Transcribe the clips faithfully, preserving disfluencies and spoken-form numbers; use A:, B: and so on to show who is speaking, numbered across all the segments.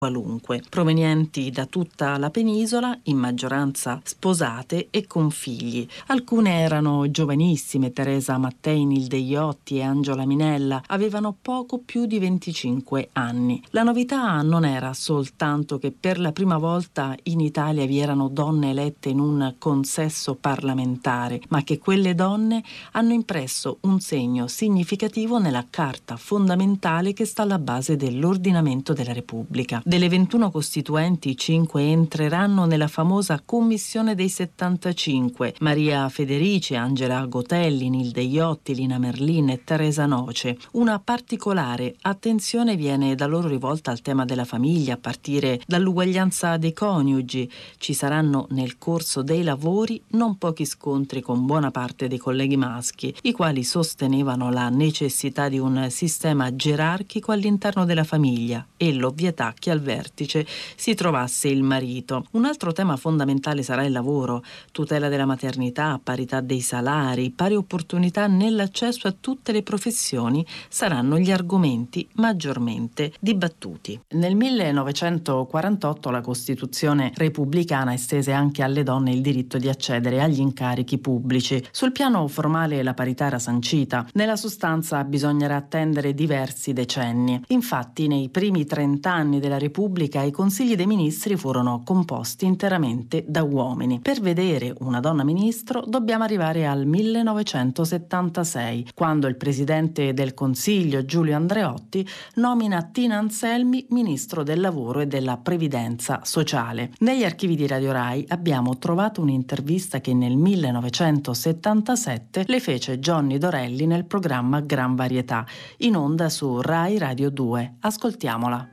A: qualunque, provenienti da tutta la penisola, in maggioranza sposate e con figli. Alcune erano giovanissime, Teresa Mattei, Nilde Iotti e Angela Minella, avevano poco più di venticinque anni. La novità non era soltanto che per la prima volta in Italia vi erano donne elette in un consesso parlamentare, ma che quelle donne hanno impresso un segno significativo nella carta fondamentale che sta alla base dell'ordinamento della Repubblica. Delle ventuno costituenti, cinque entreranno nella famosa Commissione dei settantacinque: Maria Federici, Angela Gotelli, Nilde Iotti, Lina Merlin e Teresa Noce. Una particolare attenzione viene da loro rivolta al tema della famiglia, a partire dall'uguaglianza dei coniugi. Ci saranno nel corso dei lavori non pochi scontri con buona parte dei colleghi maschi, i quali sostenevano la necessità di un sistema gerarchico all'interno della famiglia e l'ovvietà che al vertice si trovasse il marito. Un altro tema fondamentale sarà il lavoro: tutela della maternità, parità dei salari, pari opportunità nell'accesso a tutte le professioni saranno gli argomenti maggiormente dibattuti. Nel millenovecentoquarantotto la Costituzione repubblicana estese anche alle donne il diritto di accedere agli incarichi pubblici. Sul piano formale la parità era sancita, nella sostanza bisognerà attendere diversi decenni. Infatti nei primi trent'anni della Repubblica i consigli dei ministri furono composti interamente da uomini. Per vedere una donna ministro dobbiamo arrivare al millenovecentosettantasei, quando il presidente del Consiglio Giulio Andreotti nomina Tina Anselmi ministro del lavoro e della previdenza sociale. Negli archivi di Radio Rai abbiamo trovato un'intervista che nel millenovecentosettantasette le fece Johnny Dorelli nel programma Gran Varietà, in onda su Rai Radio due. Ascoltiamola.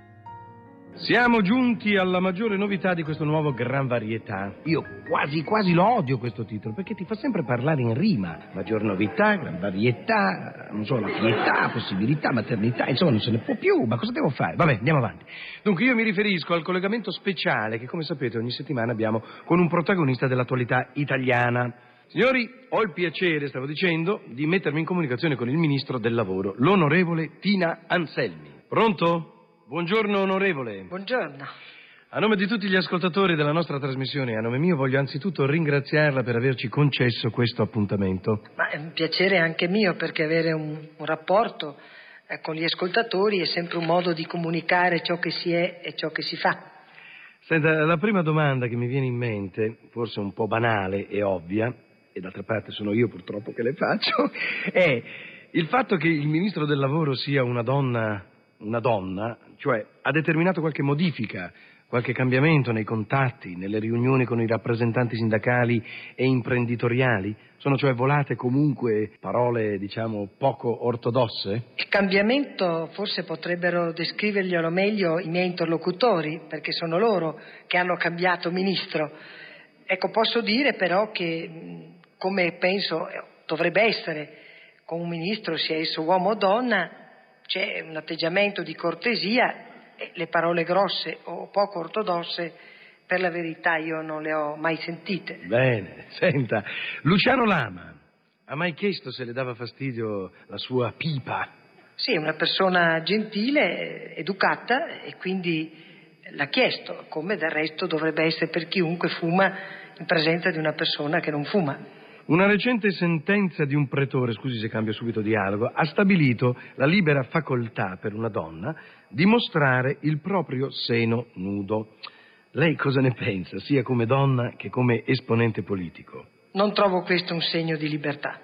B: Siamo giunti alla maggiore novità di questo nuovo Gran Varietà. Io quasi quasi lo odio questo titolo, perché ti fa sempre parlare in rima. Maggior novità, Gran Varietà, non so, la pietà, possibilità, maternità, insomma non se ne può più, ma cosa devo fare? Vabbè, andiamo avanti. Dunque io mi riferisco al collegamento speciale che, come sapete, ogni settimana abbiamo con un protagonista dell'attualità italiana. Signori, ho il piacere, stavo dicendo, di mettermi in comunicazione con il ministro del lavoro, l'onorevole Tina Anselmi. Pronto? Buongiorno onorevole.
C: Buongiorno.
B: A nome di tutti gli ascoltatori della nostra trasmissione, a nome mio voglio anzitutto ringraziarla per averci concesso questo appuntamento.
C: Ma è un piacere anche mio, perché avere un, un rapporto eh, con gli ascoltatori è sempre un modo di comunicare ciò che si è e ciò che si fa.
B: Senta, la prima domanda che mi viene in mente, forse un po' banale e ovvia, e d'altra parte sono io purtroppo che le faccio, è il fatto che il ministro del lavoro sia una donna, una donna, cioè ha determinato qualche modifica, qualche cambiamento nei contatti, nelle riunioni con i rappresentanti sindacali e imprenditoriali? Sono cioè volate comunque parole, diciamo, poco ortodosse?
C: Il cambiamento forse potrebbero descriverglielo meglio i miei interlocutori, perché sono loro che hanno cambiato ministro. Ecco, posso dire però che, come penso dovrebbe essere con un ministro, sia esso uomo o donna, c'è un atteggiamento di cortesia, e le parole grosse o poco ortodosse per la verità io non le ho mai sentite.
B: Bene, senta, Luciano Lama ha mai chiesto se le dava fastidio la sua pipa?
C: Sì, è una persona gentile, educata, e quindi l'ha chiesto, come del resto dovrebbe essere per chiunque fuma in presenza di una persona che non fuma.
B: Una recente sentenza di un pretore, scusi se cambio subito dialogo, ha stabilito la libera facoltà per una donna di mostrare il proprio seno nudo. Lei cosa ne pensa, sia come donna che come esponente politico?
C: Non trovo questo un segno di libertà.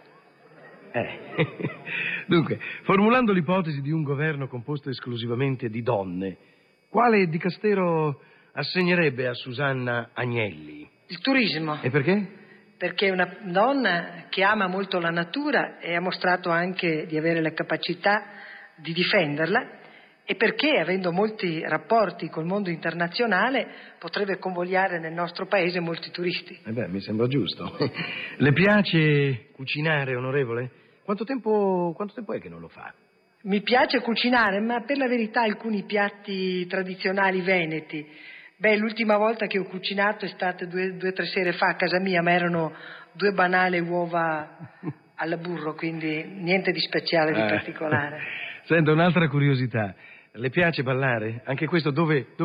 B: Eh. Dunque, formulando l'ipotesi di un governo composto esclusivamente di donne, quale dicastero assegnerebbe a Susanna Agnelli?
C: Il turismo.
B: E perché?
C: Perché è una donna che ama molto la natura e ha mostrato anche di avere la capacità di difenderla, e perché, avendo molti rapporti col mondo internazionale, potrebbe convogliare nel nostro paese molti turisti.
B: Eh beh, mi sembra giusto. Le piace cucinare, onorevole? Quanto tempo, quanto tempo è che non lo fa?
C: Mi piace cucinare, ma per la verità alcuni piatti tradizionali veneti. Beh, l'ultima volta che ho cucinato è stata due o tre sere fa a casa mia, ma erano due banali uova alla burro, quindi niente di speciale, di
B: eh.
C: particolare.
B: Senta, un'altra curiosità. Le piace ballare? Anche questo dove... dove